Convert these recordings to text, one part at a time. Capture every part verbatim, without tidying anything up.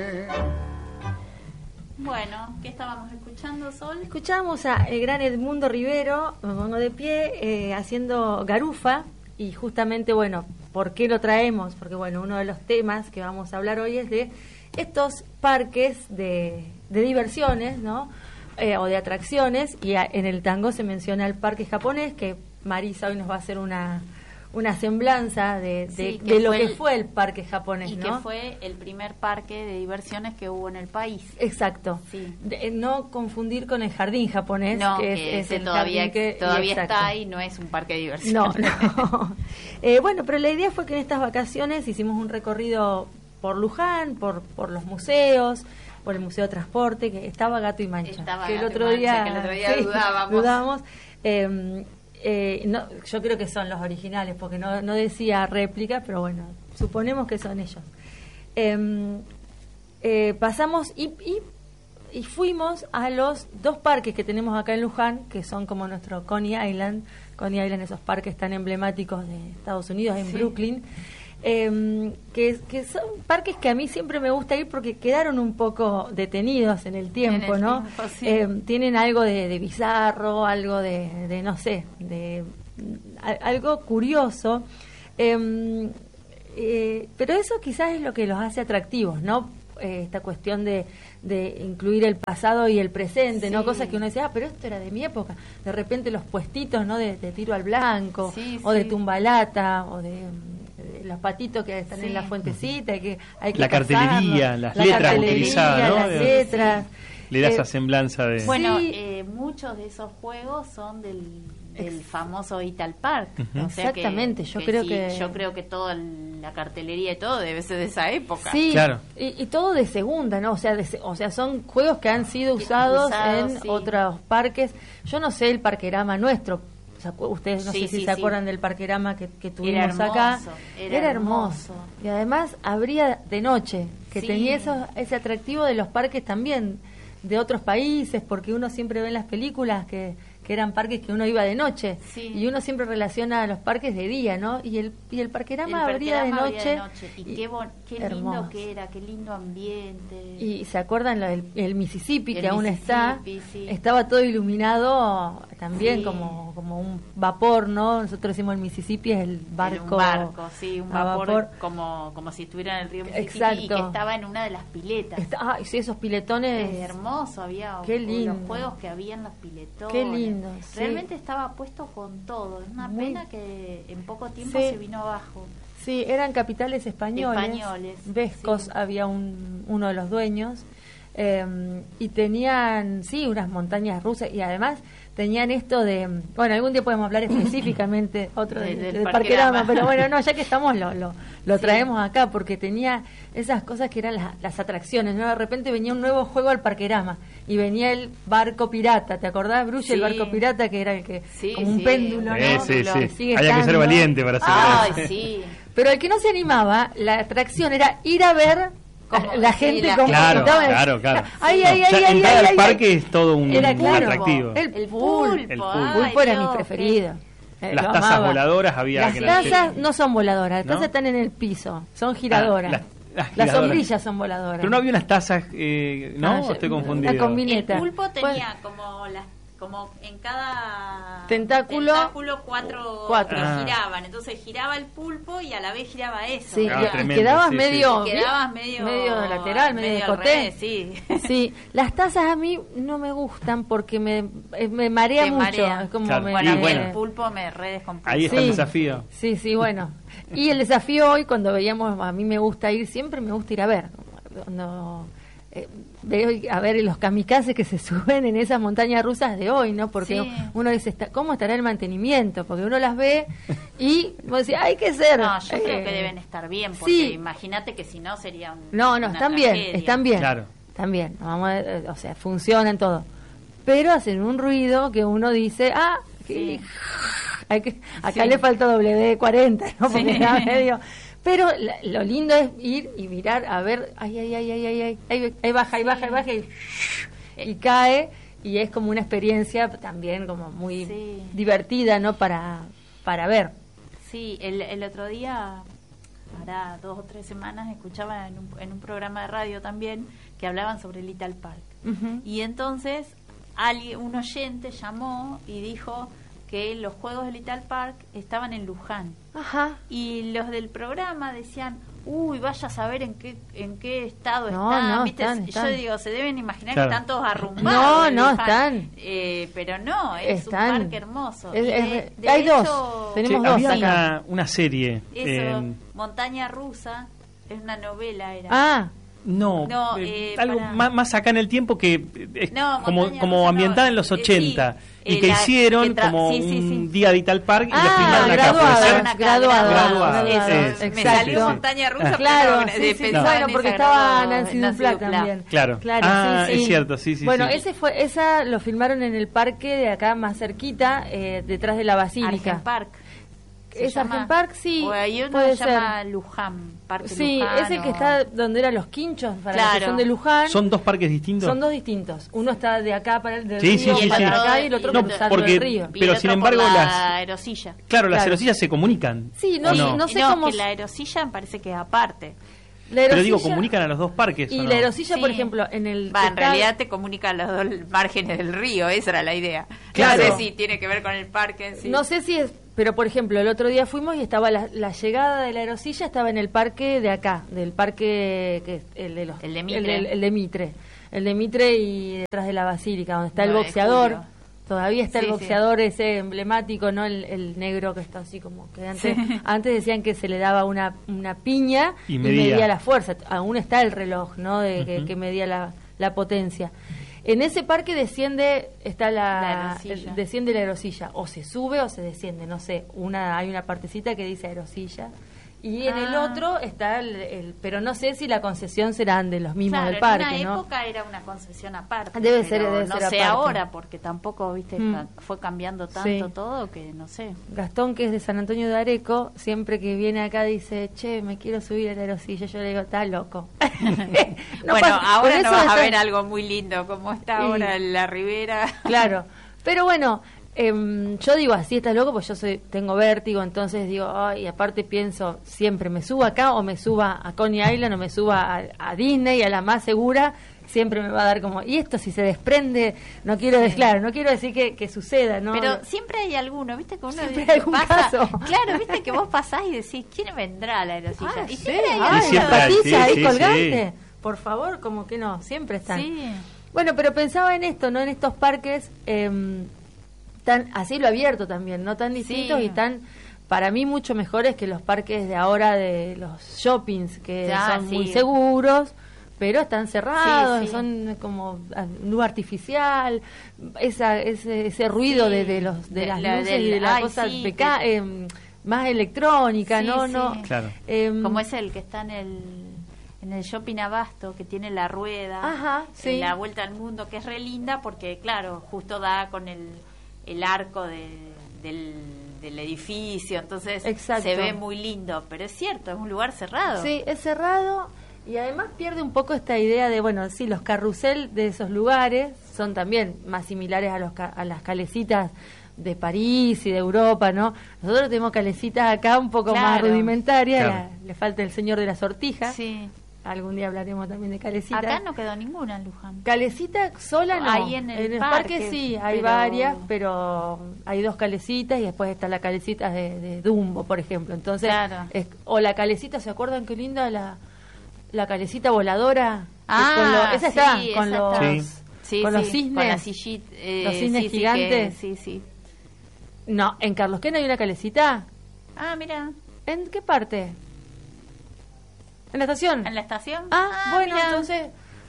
Bueno, ¿qué estábamos escuchando, Sol? Escuchábamos a el gran Edmundo Rivero, me pongo de pie, eh, haciendo Garufa, y justamente, bueno, ¿por qué lo traemos? Porque, bueno, uno de los temas que vamos a hablar hoy es de estos parques de, de diversiones, ¿no? Eh, o de atracciones, y a, en el tango se menciona el parque japonés, que Marisa hoy nos va a hacer una... una semblanza de, de, sí, que de lo el, que fue el parque japonés, y ¿no? que fue el primer parque de diversiones que hubo en el país. Exacto. Sí. De, no confundir con el jardín japonés, no, que, que es, es el todavía, jardín que todavía exacto. está y no es un parque de diversiones. No, no. eh, bueno, pero la idea fue que en estas vacaciones hicimos un recorrido por Luján, por, por los museos, por el Museo de Transporte, que estaba Gato y Mancha. Estaba que, el Gato otro y día, Mancha, que el otro día sí, dudábamos. dudábamos. Eh, Eh, no, yo creo que son los originales, porque no, no decía réplica, pero bueno, suponemos que son ellos. Eh, eh, pasamos y, y, y fuimos a los dos parques que tenemos acá en Luján, que son como nuestro Coney Island, Coney Island, esos parques tan emblemáticos de Estados Unidos, en sí. Brooklyn. Eh, que, que son parques que a mí siempre me gusta ir porque quedaron un poco detenidos en el tiempo, en el ¿no? Tiempo, sí. eh, tienen algo de, de bizarro, algo de, de no sé, de a, algo curioso, eh, eh, pero eso quizás es lo que los hace atractivos, ¿no? Eh, esta cuestión de, de incluir el pasado y el presente, sí. ¿no? Cosas que uno dice, ah, pero esto era de mi época. De repente los puestitos, ¿no? De, de tiro al blanco, sí, o sí. de tumbalata, o de los patitos que están sí. en la fuentecita, que hay que la cartelería, las la letras cartelería, utilizadas, ¿no? Las letras. Le da eh, esa semblanza de... Bueno, sí. eh, muchos de esos juegos son del, del famoso Ital Park. Uh-huh. O sea Exactamente, que, yo que creo sí, que... Yo creo que toda la cartelería y todo debe ser de esa época. Sí, claro. y, y todo de segunda, ¿no? O sea, de, o sea, son juegos que han sido usados, usados en sí. otros parques. Yo no sé el parquerama nuestro. Ustedes no sí, sé si sí, se sí. acuerdan del parquerama que, que tuvimos era hermoso, acá. Era, era hermoso. hermoso. Y además abría de noche, que sí. tenía eso, ese atractivo de los parques también, de otros países, porque uno siempre ve en las películas que, que eran parques que uno iba de noche. Sí. Y uno siempre relaciona a los parques de día, ¿no? Y el, y el parquerama el abría, de, noche, abría de noche. Y, y qué, bon, qué lindo hermoso. que era, qué lindo ambiente. Y se acuerdan lo del el Mississippi, el que aún Mississippi, está, sí. estaba todo iluminado también sí. como, como un vapor, ¿no? Nosotros decimos el Mississippi es el barco. Un barco, sí, un vapor, vapor. Como, como si estuviera en el río Mississippi. Exacto. Y que estaba en una de las piletas. Está, ah, sí, esos piletones. Es hermoso, había qué lindo. los juegos que había en los piletones. Qué lindo. Sí. Realmente estaba puesto con todo. Es una Muy... pena que en poco tiempo sí. se vino abajo. Sí, eran capitales españoles. Españoles. Vescos, sí. había un, uno de los dueños. Eh, y tenían, sí, unas montañas rusas. Y además tenían esto de... Bueno, algún día podemos hablar específicamente otro de, de, de Parquerama, pero bueno, no, ya que estamos lo, lo, lo sí. traemos acá, porque tenía esas cosas que eran las, las atracciones, ¿no? De repente venía un nuevo juego al Parquerama y venía el barco pirata, ¿te acordás, Bruce? Sí. El barco pirata, que era el que, sí, como un sí. péndulo, ¿no? Eh, sí, sí. Sigue había estando. que ser valiente para hacer Ay, eso. sí. Pero el que no se animaba, la atracción era ir a ver como, la gente la, como claro, estaba, claro, claro. Ay, ay, ay, o sea, ay, entrar ay, al ay, parque ay. es todo un, Era, un claro, atractivo. El, el pulpo, pulpo, el pulpo. el pulpo era Dios, mi preferido. Eh, las lo tazas amaba. voladoras había las que tazas no, no son voladoras, las ¿no? tazas están en el piso, son giradoras. Ah, las, las, las giradoras. sombrillas son voladoras. Pero no había unas tazas, eh, ¿no? Ah, ¿O estoy una confundido? combineta. El pulpo tenía Pues, como las como en cada tentáculo, tentáculo cuatro, cuatro. que Ah. giraban, entonces giraba el pulpo y a la vez giraba eso. sí, Ah, y- y tremendo, quedabas sí, medio, Y quedabas medio medio lateral, medio, de al coté. revés, sí. Sí, las tazas a mí no me gustan porque me, eh, me marea Te mucho. marea. Es como Claro. me, Bueno, Y a mí bueno. el pulpo me re descompuso. Ahí está Sí. el desafío. Sí, sí, bueno. Y el desafío hoy, cuando veíamos, a mí me gusta ir, siempre me gusta ir a ver. Cuando eh, veo a ver los kamikazes que se suben en esas montañas rusas de hoy, ¿no? Porque Sí. uno dice, está- ¿cómo estará el mantenimiento? Porque uno las ve y vos decís, hay que ser. No, yo eh, creo que deben estar bien, porque sí. imagínate que si no sería un, No, no, una están bien, tragedia. están bien. Claro. Están bien, vamos a- eh, o sea, funcionan todo. Pero hacen un ruido que uno dice, ah, que- Sí. hay que, acá Sí. le falta doble D cuarenta, ¿no? Porque Sí. está medio... Pero la- lo lindo es ir y mirar a ver, ay, ay, ay, ay, ay, ay, ahí, ahí baja, ahí baja, ahí baja y, y cae, y es como una experiencia también como muy Sí. divertida, ¿no? Para, para ver. Sí, el, el otro día hará dos o tres semanas, escuchaba en un, en un programa de radio también que hablaban sobre Little Park. Ujú. Y entonces alguien, un oyente llamó y dijo que los juegos de Little Park estaban en Luján. Ajá. Y los del programa decían, uy, vaya a saber en qué en qué estado No, están. no, ¿Viste? están, Yo están. digo, se deben imaginar Claro. que están todos arrumbados. No, en no, Luján. están. Eh, pero no, es Están. un parque hermoso. Es- Y es- de- de hay dos. hecho, Tenemos Sí, dos había acá. una, una serie. Eso, eh, Montaña Rusa, es una novela, era. Ah, no, No, eh, eh, algo para- más, más acá en el tiempo que eh, es No, como, Montaña como Rusa ambientada no, en los eh, ochenta. sí, Y eh, que la- hicieron que tra- como sí, sí, un sí. día de Vital Park y lo Ah, filmaron acá. graduadas, ¿puede ser? Fueron acá, graduadas, graduadas, Eso, eso. me Exacto. salió Sí, sí. Montaña Rusa, Ah. pero claro, no, sí, de- sí. pensaba Bueno, en porque esa estaba grado- Nancy Nancy Duplat Duplat. también. Claro. Claro, Ah, sí, sí. es cierto, sí, sí. Bueno, sí. ese fue, esa lo filmaron en el parque de acá más cerquita, eh, detrás de la basílica. Argen Park. se ¿Es llama. Argen Park? Sí, O hay uno puede que se llama Luján, Parque Sí, Luján. es el que o- está donde eran los quinchos para Claro. la sección de Luján. ¿Son dos parques distintos? Son dos distintos. Uno está de acá para el del Sí, sí, río sí, para sí. acá y el otro No, cruzando porque- el río. y pero el sin otro por embargo la las- aerosilla. Claro, las Claro. aerosillas se comunican. Sí, no, ¿o no, no sé no, cómo... que la aerosilla me parece que es aparte. la Pero digo, aerosilla- comunican a los dos parques. ¿o Y no? la aerosilla, por Sí. ejemplo, en el... Va, en está- realidad te comunican los dos márgenes del río, esa era la idea. Claro. No sé si tiene que ver con el parque en sí. No sé si es... Pero, por ejemplo, el otro día fuimos y estaba la, la llegada de la aerosilla estaba en el parque de acá, del parque que es el de los... El de El, Mitre. del- el de Mitre. El de Mitre y detrás de la basílica, donde está el nueve de boxeador. julio. Todavía está Sí, el sí. boxeador ese emblemático, ¿no? El, el negro que está así como que antes, Sí. antes decían que se le daba una, una piña Y y medía. medía la fuerza. Aún está el reloj, ¿no? De que, Ujú. que medía la, la potencia. En ese parque desciende está La la, aerosilla. el- desciende la aerosilla, o se sube o se desciende, no sé. Una hay una partecita que dice aerosilla y en el Ah. otro está el, el- pero no sé si la concesión serán de los mismos Claro, del parque, en una ¿no? época era una concesión aparte. Debe ser- pero debe no ser sé aparte. ahora, porque tampoco, viste, Mm. ca- fue cambiando tanto Sí. todo que no sé. Gastón, que es de San Antonio de Areco, siempre que viene acá dice, che, me quiero subir a la aerosilla. Yo le digo, está loco. No bueno, pasa- ahora por no eso vas a está- ver algo muy lindo como está Y- ahora en la ribera. Claro, pero bueno, em, yo digo así, está loco, pues yo soy, tengo vértigo, entonces digo, ay, y aparte pienso, siempre me suba acá o me suba a Coney Island o me suba a, a Disney, a la más segura, siempre me va a dar como, y esto si se desprende, no quiero, Sí. decir, claro, no quiero decir que, que suceda, ¿no? Pero siempre hay alguno, viste, que uno Siempre dice, hay algún pasa, caso. claro, viste que vos pasás y decís, ¿quién vendrá a la aerosilla? Ah, y sí, siempre hay ay, Y alguno. siempre la hay, patilla sí, ahí sí, colgante. Por favor, como que no, siempre están. Sí. Bueno, pero pensaba en esto, ¿no? En estos parques em, tan a cielo abierto también, no tan distintos Sí. y tan, para mí, mucho mejores que los parques de ahora de los shoppings, que Ya, son sí. muy seguros, pero están cerrados, Sí, sí. son como ah, luz artificial, esa, ese, ese ruido Sí. de, de los de De las la- luces del- y de las ay, cosas sí, beca- de- em, más electrónica, Sí, ¿no? sí. no Claro. em, Como es el que está en el en el shopping Abasto, que tiene la rueda, Ajá, en sí. la vuelta al mundo, que es re linda porque, claro, justo da con el, el arco de, del, del edificio, entonces Exacto. se ve muy lindo, pero es cierto, es un lugar cerrado. Sí, es cerrado y además pierde un poco esta idea de, bueno, sí, los carrusel de esos lugares son también más similares a, los ca- a las calecitas de París y de Europa, ¿no? Nosotros tenemos calecitas acá un poco más Claro. rudimentarias, Claro. la- le falta el señor de la sortija. Sí. Algún día hablaremos también de calecitas. Acá no quedó ninguna en Luján. Calecita sola no. Ahí en el parque, parque, sí, hay pero- varias, pero hay dos calecitas y después está la calecita de, de Dumbo, por ejemplo. Entonces, Claro. es- o la calecita, ¿se acuerdan qué linda la la calecita voladora? Que Ah, con lo- esa está, sí, con esa los está. Sí. Sí, con sí, los cisnes. con la sillit- eh, Los cisnes sí, sí, gigantes. que- sí, sí. No, en Carlos Quena hay una calecita. Ah, mira, ¿En qué parte? ¿En la estación? en la estación. Ah, bueno, mira. entonces...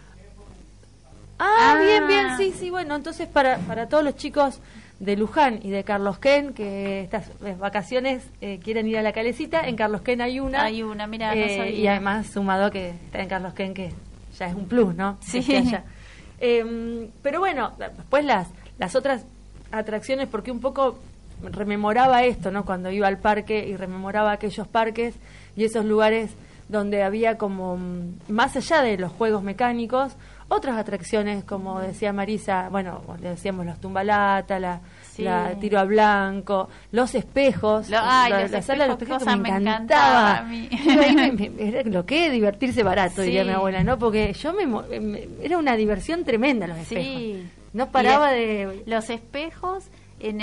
Ah, Ah. bien, bien, sí, sí, bueno, entonces para, para todos los chicos de Luján y de Carlos Ken, que estas eh, vacaciones eh, quieren ir a la calecita, en Carlos Ken hay una. Hay una, mira, no eh, sabía. y además sumado que está en Carlos Ken, que ya es un plus, ¿no? Sí. Que esté allá. Eh, pero bueno, después las, las otras atracciones, porque un poco rememoraba esto, ¿no? Cuando iba al parque y rememoraba aquellos parques y esos lugares donde había como, mm, más allá de los juegos mecánicos, otras atracciones, como decía Marisa, bueno, le decíamos los tumbalata, la, Sí. la tiro a blanco, los espejos, Lo- ay, la, los la sala de los espejos, espejos que cosa me me encantaba. encantaba a mí. Iba ahí, me- me- era lo que es divertirse barato, Sí. diría mi abuela, ¿no? Porque yo me, mo- me- era una diversión tremenda los espejos. Sí. No paraba Y de... Los espejos en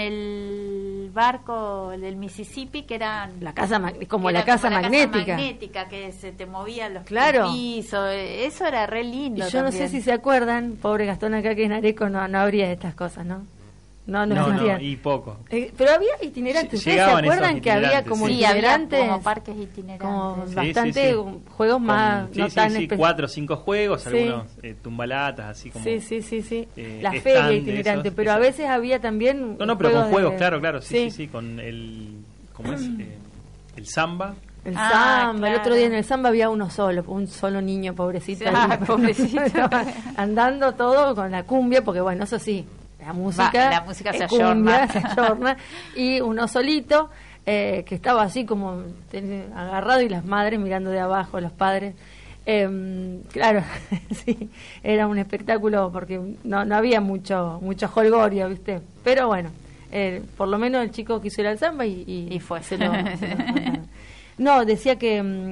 el barco del Mississippi, que eran La casa mag- como que la era casa como magnética. magnética, que se te movían los Claro. pisos, eso era re lindo. Y yo no sé también. si se acuerdan, pobre Gastón acá que en Areco no, no habría estas cosas, ¿no? No, no, No, no no, habría. y poco. Eh, pero había itinerantes. Lle- ¿Ustedes se llegaban acuerdan esos que había itinerantes, como sí. Sí, había itinerantes? como parques itinerantes. Como Sí, bastante sí, sí. juegos Con- más, sí, no sí, tan sí, espe- cuatro o cinco juegos, Sí. algunos eh, tumbalatas, así como... Sí, sí, sí, sí. eh, La stand feria de itinerante, esos, pero a exacto. veces había también. No, no, pero con de- juegos, claro, claro, sí, sí, sí, con el... ¿Cómo es? Eh, el samba. El Ah, samba, el claro. otro día en el samba había uno solo, un solo niño, pobrecito. Sí, ahí. ah, pobrecito. Andando todo con la cumbia, porque bueno, eso sí, la música, Va, la música es se cumbia, ayorna. se ayorna, y uno solito, eh, que estaba así como ten- agarrado y las madres mirando de abajo, los padres. Eh, claro, sí, era un espectáculo porque no, no había mucho mucho jolgorio, ¿viste? Pero bueno, eh, por lo menos el chico quiso ir al samba y, y, Y fue. se lo- se lo mandaron. No, decía que, mm,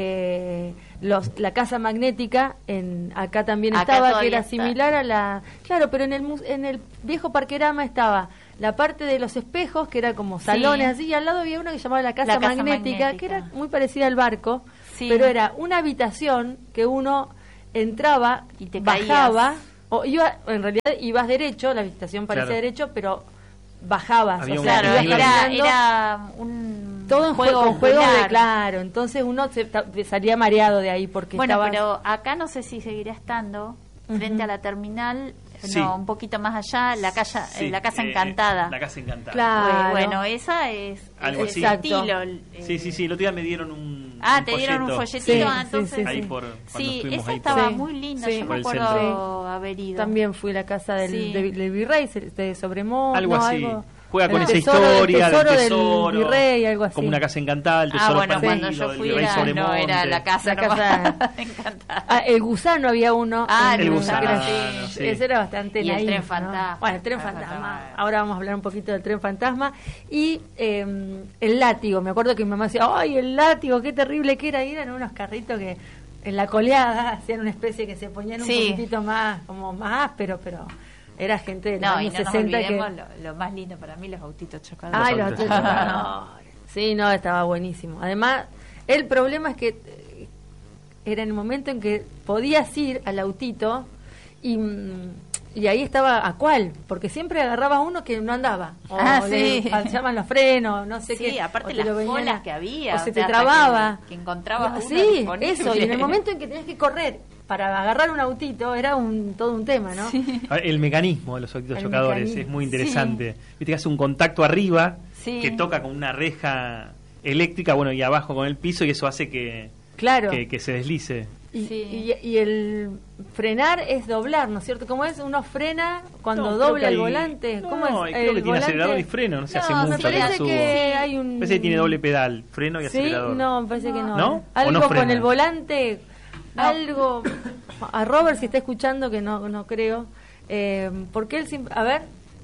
que los, la casa magnética en acá también Acá estaba, que todavía era está. similar a la... Claro, pero en el, mus- en el viejo Parquerama estaba la parte de los espejos, que era como salones así, y al lado había uno que llamaba la casa, La casa magnética, magnética. que era muy parecida al barco, Sí. pero era una habitación que uno entraba Y te bajaba, caías. o iba, en realidad ibas derecho, la habitación parecía Claro. derecho, pero bajabas. Había o un- sea, Claro, ibas era, caminando. era un Todo en juego juego, con juegos de ocular. claro, entonces uno se, ta- salía mareado de ahí porque Bueno, estaba pero acá no sé si seguirá estando frente Ujú. a la terminal, Sí. no, un poquito más allá, la casa, Sí, eh, la casa eh, encantada. La casa encantada. Claro. Pues, bueno, esa es Algo es así. Exacto. estilo. eh, Sí, sí, sí, el otro día me dieron un Ah, un te dieron un folleto. folletito, Sí, ah, sí, entonces. sí, Ahí sí. por cuando Sí, fuimos esa ahí estaba por- muy linda, Sí. yo Por me el acuerdo centro. haber ido. también fui a la casa del, Sí. de- del virrey se- de Sobremont, Algo no, así. algo- Juega con el esa tesoro del historia tesoro del del tesoro. virrey, algo así. Como una casa encantada, el Ah, tesoro bueno, perdido, cuando yo el fui virrey era, sobre no, era monte. la casa, La casa- nomás. Me encantaba. Ah, el gusano había uno. Ah, en- el que gusano, era- sí. sí, ese era bastante Y el naif, tren ¿no? fantasma. Bueno, el tren El fantasma. fantasma. Ahora vamos a hablar un poquito del tren fantasma. Y eh, el látigo. Me acuerdo que mi mamá decía, ¡ay, el látigo! ¡Qué terrible que era! Y eran unos carritos que en la coleada hacían una especie que se ponían un Sí. poquitito más, como más áspero, pero era gente de los No, y años no nos sesenta que... olvidemos lo, lo más lindo para mí, los autitos chocadores. Ay, Los los autos. chocadores. Sí, no, estaba buenísimo. Además, el problema es que eh, era el momento en que podías ir al autito y, mm, y ahí estaba a cuál, porque siempre agarrabas uno que no andaba. O Ah, le sí. faltaban los frenos, no sé Sí, qué. aparte o te las lo venían colas a- que había, O o se sea, te hasta trababa. que- que encontrabas No, uno Sí, disponible. eso. Y en el momento en que tenías que correr para agarrar un autito, era un todo un tema, ¿no? A ver, el mecanismo de los autitos El chocadores mecanismo, es muy interesante. Viste que hace un contacto arriba Sí. que toca con una reja eléctrica, bueno, y abajo con el piso, y eso hace que, Claro. que, que se deslice. Y, Sí. y- y el frenar es doblar, ¿no es cierto? ¿Cómo es? Uno frena cuando No, creo dobla que el hay- volante. ¿Cómo no, es? creo que El tiene volante- acelerador y freno, no se hace No, mucho. me Me parece eso. que hay un... Parece que tiene doble pedal, freno y ¿Sí? acelerador. No, me parece que no. ¿No? ¿O Algo no con frena? el volante, No. algo... A Robert, si está escuchando, que no, no creo. Eh, porque él siempre... A ver...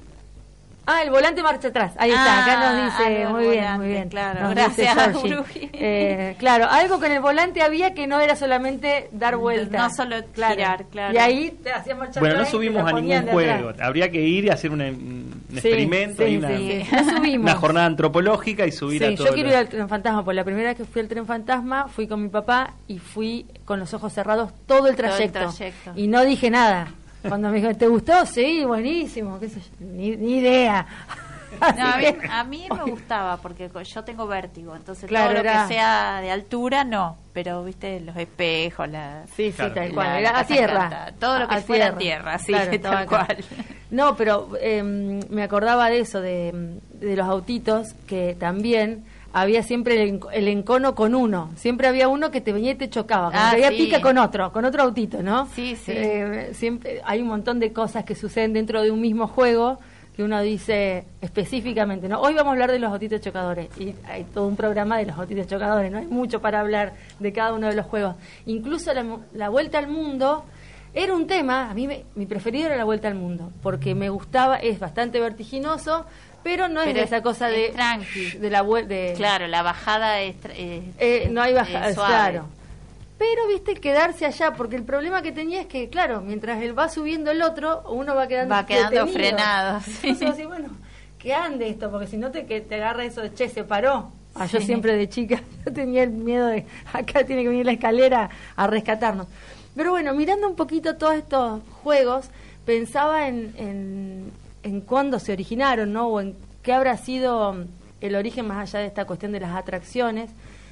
Ah, el volante marcha atrás. Ahí está, acá Ah, nos dice, algo del muy bien, volante, muy bien. claro, Nos gracias, dice Georgie. Bruji. Eh, claro, algo con el volante había que no era solamente dar vueltas. No solo girar, claro. Y ahí te hacía marcha Bueno, no atrás y te subimos la a ponían ningún de atrás. juego. Habría que ir y hacer una- un Sí, experimento sí, y una, sí, sí. No subimos. una jornada antropológica y subir Sí, a todo. yo quiero ir al tren fantasma, porque la primera vez que fui al tren fantasma fui con mi papá y fui con los ojos cerrados todo el Todo el trayecto. trayecto. Y no dije nada. Cuando me dijo, ¿te gustó? Sí, buenísimo, qué sé yo, ni, ni idea. Así No, a, mí, que- a mí me gustaba porque co- yo tengo vértigo, entonces Claro, todo lo era- que sea de altura no, pero viste los espejos, la, Sí, sí, Claro. tal cual. La- Era la a casa tierra. encantada. Todo lo que A fuera tierra, sí, Claro, tal estaba acá. cual. No, pero eh, me acordaba de eso, de, de los autitos, que también había siempre el, enc- el encono con uno. Siempre había uno que te venía y te chocaba. Como Ah, que había sí. pica con otro, con otro autito, ¿no? Sí, sí. Eh, siempre hay un montón de cosas que suceden dentro de un mismo juego que uno dice específicamente, ¿no? Hoy vamos a hablar de los autitos chocadores, y hay todo un programa de los autitos chocadores, no hay mucho para hablar de cada uno de los juegos. Incluso la, la Vuelta al Mundo era un tema, a mí me, mi preferido era la Vuelta al Mundo, porque me gustaba, es bastante vertiginoso, pero no es pero de esa cosa es de tranqui. de la vuelta. Claro, la bajada es, es, eh, no hay bajada, es suave. claro. Pero, viste, quedarse allá, porque el problema que tenía es que, claro, mientras él va subiendo el otro, uno va quedando va quedando detenido. frenado. Sí. Entonces, así, bueno, que ande esto, porque si no te, que te agarra eso de, che, se paró. Ah, Sí. yo siempre de chica yo tenía el miedo de, acá tiene que venir la escalera a rescatarnos. Pero bueno, mirando un poquito todos estos juegos, pensaba en, en, en cuándo se originaron, ¿no? O en qué habrá sido el origen más allá de esta cuestión de las atracciones.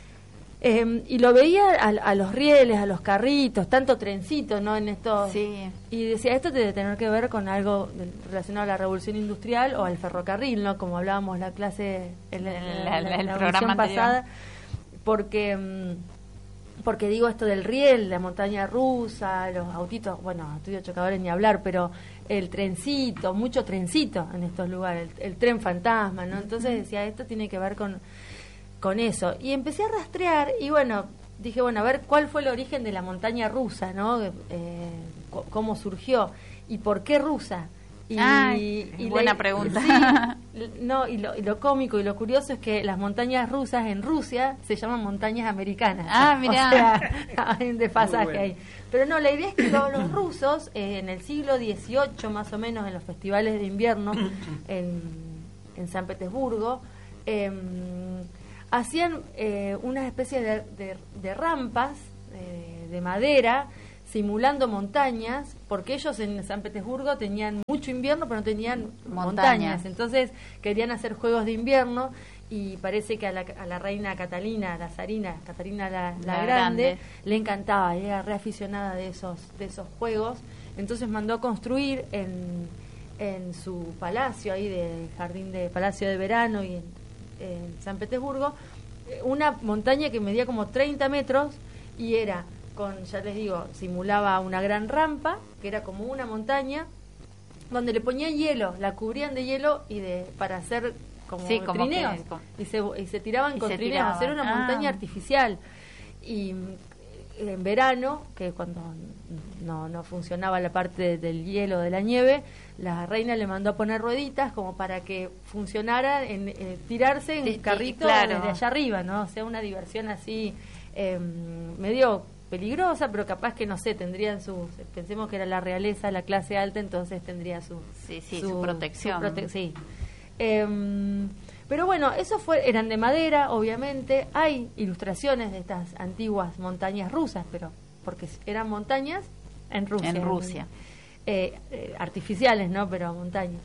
Eh, y lo veía a, a los rieles, a los carritos, tanto trencito, ¿no? En estos, Sí. y decía, esto debe tener que ver con algo de- relacionado a la revolución industrial o al ferrocarril, ¿no? Como hablábamos la clase, en la, En la- la- la- el la programa audición pasada, anterior. porque mm, porque digo esto del riel, la montaña rusa, los autitos, bueno, estudios chocadores ni hablar, pero el trencito, mucho trencito en estos lugares, el, el tren fantasma, ¿no? Entonces decía, esto tiene que ver con con eso. Y empecé a rastrear y bueno, dije, bueno, a ver cuál fue el origen de la montaña rusa, ¿no? Eh, c- cómo surgió y por qué rusa. Y, Ay, y buena la- pregunta. sí, no, y lo, y lo cómico y lo curioso es que las montañas rusas en Rusia se llaman montañas americanas. Ah, mirá. O sea, hay un desfasaje Muy bueno. ahí. Pero no, la idea es que los, los rusos, eh, en el siglo dieciocho más o menos, en los festivales de invierno en, en San Petersburgo, eh, hacían eh, una especie de, de, de rampas eh, de madera simulando montañas, porque ellos en San Petersburgo tenían mucho invierno pero no tenían montañas, Montañas. entonces querían hacer juegos de invierno y parece que a la, a la reina Catalina, la zarina, Catalina la, la La grande, Grande. le encantaba, y era reaficionada de esos, de esos juegos, entonces mandó a construir en, en su palacio ahí de jardín de palacio de verano y en, en San Petersburgo, eh, una montaña que medía como treinta metros y era con, ya les digo, simulaba una gran rampa, que era como una montaña, donde le ponían hielo, la cubrían de hielo y de para hacer como, Sí, como trineos, que- como- y, se, y se tiraban Y con se trineos, tiraban. era una Ah. montaña artificial. Y mm, en verano, que cuando no, no funcionaba la parte del hielo, de la nieve, la reina le mandó a poner rueditas como para que funcionara en eh, tirarse en Sí, sí, carrito claro. desde allá arriba, ¿no? O sea, una diversión así eh, medio peligrosa, pero capaz que, no sé, tendrían sus, pensemos que era la realeza, la clase alta, entonces tendría su... Sí, sí, su protección. prote- sí. Em, pero bueno, eso fue, eran de madera, obviamente. Hay ilustraciones de estas antiguas montañas rusas, pero porque eran montañas en Rusia. En Rusia. Eh, eh, artificiales, ¿no? Pero montañas.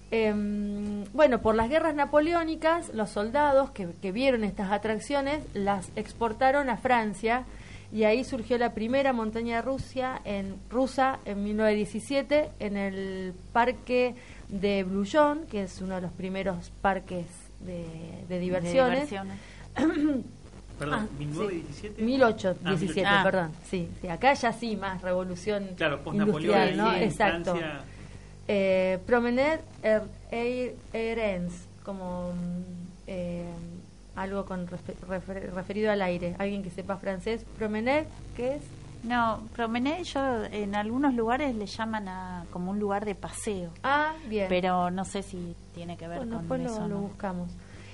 Em, bueno, por las guerras napoleónicas, los soldados que, que vieron estas atracciones las exportaron a Francia y ahí surgió la primera montaña Rusia en, rusa en mil novecientos diecisiete en el parque de Blullón, que es uno de los primeros parques de, de diversiones. De diversiones. Perdón, Ah, mil novecientos diecisiete. mil ochocientos diecisiete, Ah. perdón. Sí, sí, acá ya sí, más revolución Claro, post-Napoleón, industrial, ¿no? sí, en Exacto. Francia. Eh, Promenade er, er, Erens, como mm, eh, algo con refer- refer- referido al aire. Alguien que sepa francés. Promenade, ¿qué es? No, promené, yo en algunos lugares le llaman a como un lugar de paseo, Ah, bien. pero no sé si tiene que ver Bueno, con después eso. lo, lo ¿no? buscamos.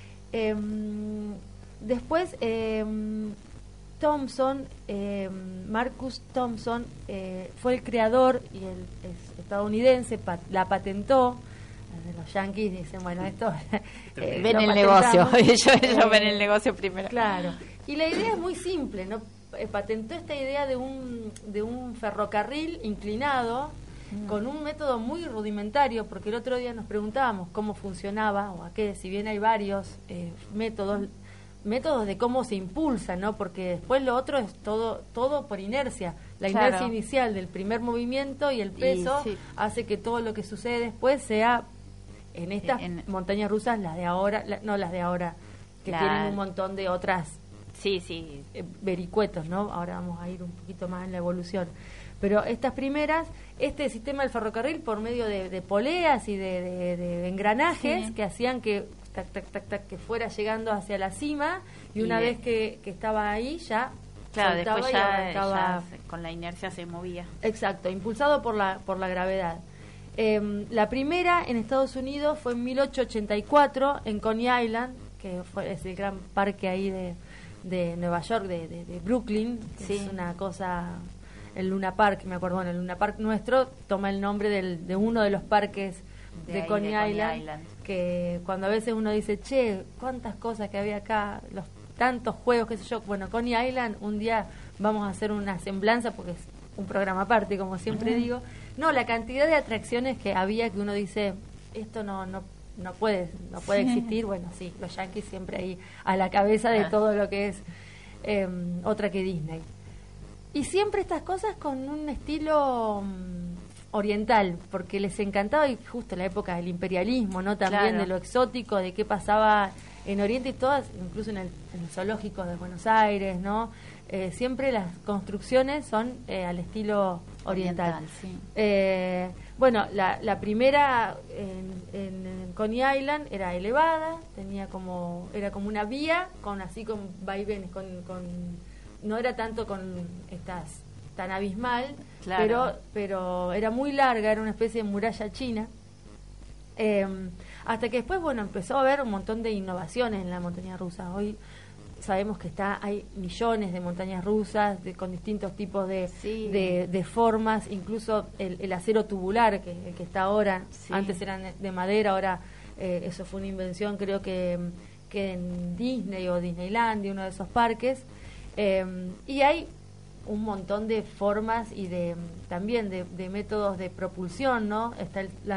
Em, después, em, Thompson, em, Marcus Thompson, eh, fue el creador y él es estadounidense, pa- la patentó. Eh, Los yanquis dicen, bueno, esto... eh, Ven lo el negocio, patentamos. ellos, ellos Eh, ven el negocio primero. Claro. Y la idea es muy simple, ¿no? Eh, Patentó esta idea de un, de un ferrocarril inclinado Mm. con un método muy rudimentario, porque el otro día nos preguntábamos cómo funcionaba o a qué, si bien hay varios eh, métodos, métodos de cómo se impulsa, ¿no? Porque después lo otro es todo todo por inercia. La Claro. inercia inicial del primer movimiento y el peso sí. hace que todo lo que sucede después sea en estas En- montañas rusas, las de ahora, la- no las de ahora, que La- tienen un montón de otras Sí, sí. eh, vericuetos, ¿no? Ahora vamos a ir un poquito más en la evolución. Pero estas primeras este sistema del ferrocarril por medio de, de poleas y de, de, de engranajes, sí, que hacían que tac, tac, tac, tac, que fuera llegando hacia la cima, y, y una de... vez que, que estaba ahí ya claro, después ya, estaba... ya se, con la inercia se movía. Exacto, impulsado por la por la gravedad. Eh, la primera en Estados Unidos fue en mil ochocientos ochenta y cuatro en Coney Island, que fue, es el gran parque ahí de, de Nueva York, de, de, de Brooklyn, que sí, es una cosa, el Luna Park, me acuerdo, bueno, el Luna Park nuestro toma el nombre del, de uno de los parques de, de, Coney, de Island, Coney Island, que cuando a veces uno dice, che, cuántas cosas que había acá, los tantos juegos, qué sé yo, bueno, Coney Island, un día vamos a hacer una semblanza, porque es un programa aparte, como siempre uh-huh. digo. No, la cantidad de atracciones que había, que uno dice, esto no no no puede no puede existir. Bueno, sí, los Yankees siempre ahí a la cabeza de ah. todo lo que es eh, otra que Disney. Y siempre estas cosas con un estilo um, oriental, porque les encantaba, y justo en la época del imperialismo, ¿no? También claro. de lo exótico, de qué pasaba en Oriente y todas, incluso en el, en el zoológico de Buenos Aires, ¿no? Eh, siempre las construcciones son eh, al estilo oriental. oriental sí. eh, bueno, la, la primera en, en, en Coney Island era elevada, tenía como era como una vía con así con vaivenes, con, con no era tanto con estas tan abismal, claro. pero pero era muy larga, era una especie de muralla china. Eh, hasta que después, bueno, empezó a haber un montón de innovaciones en la montaña rusa. Hoy sabemos que está hay millones de montañas rusas de, con distintos tipos de, sí. de, de formas, incluso el, el acero tubular que, el que está ahora, sí. antes eran de madera, ahora eh, eso fue una invención, creo que, que en Disney o Disneylandia, uno de esos parques, eh, y hay un montón de formas y de también de, de métodos de propulsión, ¿no? Está el, la